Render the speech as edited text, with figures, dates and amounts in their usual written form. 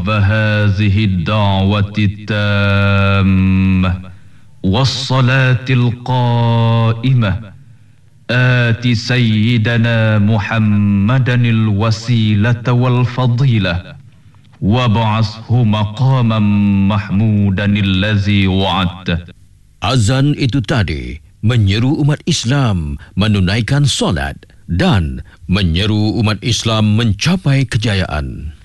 هذه الدعوة التامة والصلاة القائمة آت سيدنا محمدا الوسيلة والفضيلة وابعثه مقاما محمودا الذي وعدته. Azan itu tadi menyeru umat Islam menunaikan solat dan menyeru umat Islam mencapai kejayaan.